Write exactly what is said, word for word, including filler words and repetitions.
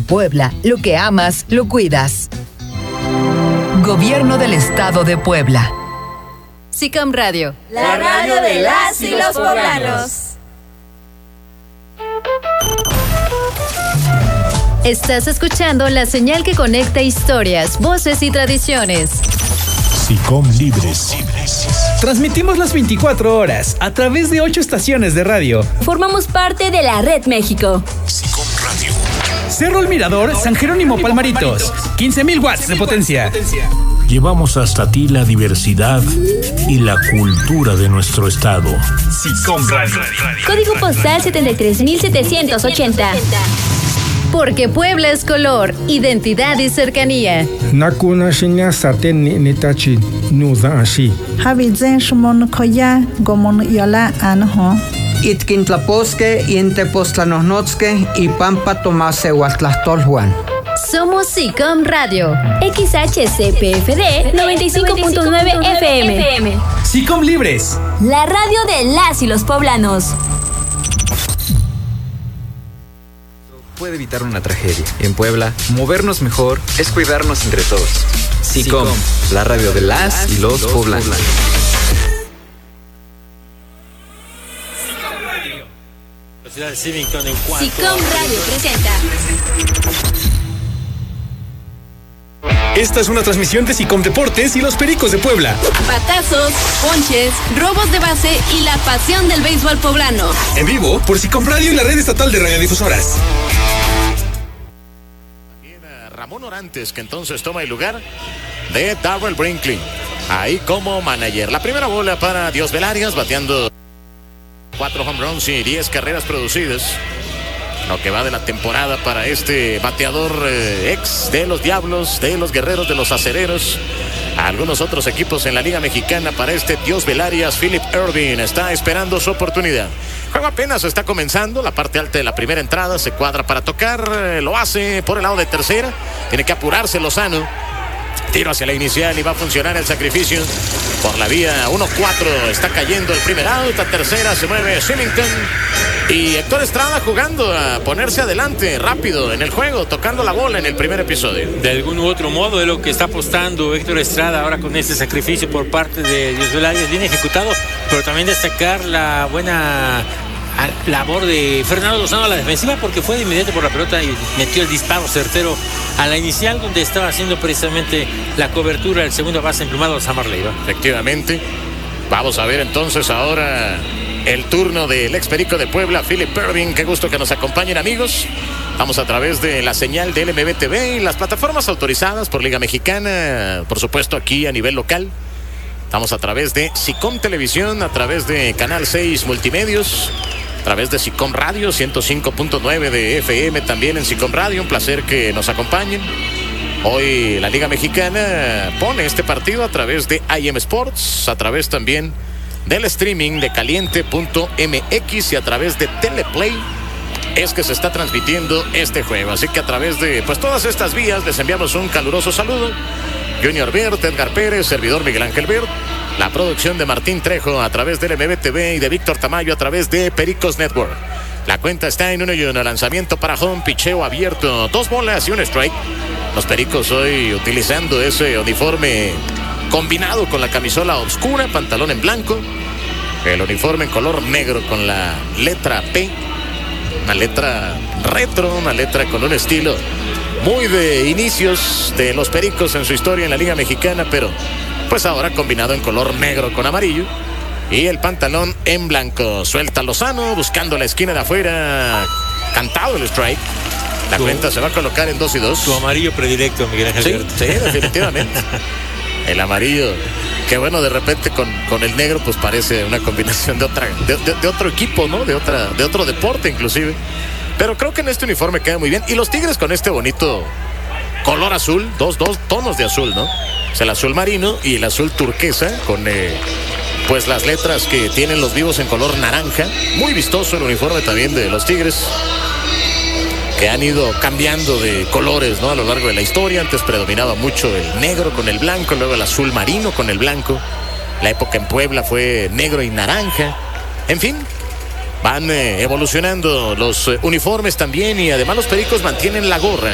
Puebla, lo que amas, lo cuidas. Gobierno del Estado de Puebla. SICOM Radio, la radio de las y los poblanos. Estás escuchando la señal que conecta historias, voces y tradiciones. SICOM Libres. Transmitimos las veinticuatro horas a través de ocho estaciones de radio. Formamos parte de la Red México. SICOM Radio. Cerro El Mirador, San Jerónimo Palmaritos. quince mil watts de potencia. Llevamos hasta ti la diversidad y la cultura de nuestro estado. SICOM Radio. Código postal setenta y tres mil setecientos ochenta. Porque Puebla es color, identidad y cercanía. Nakuna shinya saten nitachi nuza ashi. Habizen shumon koya gomon yola anho. Itkintlaposque, Intepostlanosnotzque y Pampa Tomase Huatlastolhuan. Somos SICOM Radio. X H C P F D noventa y cinco punto nueve F M. SICOM Libres. La radio de las y los poblanos. Puede evitar una tragedia. En Puebla, movernos mejor es cuidarnos entre todos. SICOM, la radio de las y los poblanos. SICOM Radio presenta. Esta es una transmisión de SICOM Deportes y los Pericos de Puebla. Batazos, ponches, robos de base y la pasión del béisbol poblano. En vivo por SICOM Radio y la red estatal de radiodifusoras. También a Ramón Orantes, que entonces toma el lugar de Darrell Brinkley. Ahí como manager. La primera bola para Dios Velarias, bateando cuatro home runs y diez carreras producidas. Lo que va de la temporada para este bateador eh, ex de los Diablos, de los Guerreros, de los Acereros. Algunos otros equipos en la Liga Mexicana. Para este Dios Velarias, Philip Irving está esperando su oportunidad. El juego apenas está comenzando. La parte alta de la primera entrada se cuadra para tocar. Eh, lo hace por el lado de tercera. Tiene que apurarse Lozano. Tiro hacia la inicial y va a funcionar el sacrificio por la vía uno cuatro. Está cayendo el primer out. A tercera se mueve Symington. Y Héctor Estrada jugando a ponerse adelante rápido en el juego, tocando la bola en el primer episodio. De algún u otro modo es lo que está apostando Héctor Estrada ahora con este sacrificio por parte de Dios Velarias, bien ejecutado, pero también destacar la buena labor de Fernando Lozano a la defensiva, porque fue de inmediato por la pelota y metió el disparo certero a la inicial, donde estaba haciendo precisamente la cobertura del segundo base emplumado Samar Leiva. Efectivamente. Vamos a ver entonces ahora el turno del ex Perico de Puebla, Philip Irving. Qué gusto que nos acompañen, amigos. Vamos a través de la señal de L M B T V y las plataformas autorizadas por Liga Mexicana, por supuesto aquí a nivel local. Estamos a través de SICOM Televisión, a través de Canal seis Multimedios, a través de SICOM Radio, ciento cinco punto nueve de F M también en SICOM Radio. Un placer que nos acompañen. Hoy la Liga Mexicana pone este partido a través de I M Sports, a través también del streaming de caliente punto M X y a través de Teleplay es que se está transmitiendo este juego. Así que a través de pues todas estas vías les enviamos un caluroso saludo. Junior Bert, Edgar Pérez, servidor Miguel Ángel Bert, la producción de Martín Trejo a través del M B T V y de Víctor Tamayo a través de Pericos Network. La cuenta está en uno y uno. Lanzamiento para home, picheo abierto, dos bolas y un strike. Los Pericos hoy utilizando ese uniforme combinado con la camisola oscura, pantalón en blanco, el uniforme en color negro con la letra P, una letra retro, una letra con un estilo muy de inicios de los Pericos en su historia en la Liga Mexicana, pero pues ahora combinado en color negro con amarillo. Y el pantalón en blanco. Suelta Lozano buscando la esquina de afuera. Cantado el strike. La tu, cuenta se va a colocar en dos y dos. Tu amarillo predilecto, Miguel Ángel. Sí, sí, definitivamente. El amarillo, que bueno, de repente con, con el negro pues parece una combinación de otra de, de, de otro equipo, ¿no? De otra de otro deporte inclusive. Pero creo que en este uniforme queda muy bien. Y los Tigres con este bonito color azul, dos, dos tonos de azul, ¿no? O sea, el azul marino y el azul turquesa con eh, pues las letras que tienen los vivos en color naranja. Muy vistoso el uniforme también de los Tigres, que han ido cambiando de colores, ¿no? A lo largo de la historia. Antes predominaba mucho el negro con el blanco, luego el azul marino con el blanco. La época en Puebla fue negro y naranja. En fin, van eh, evolucionando los eh, uniformes también, y además los Pericos mantienen la gorra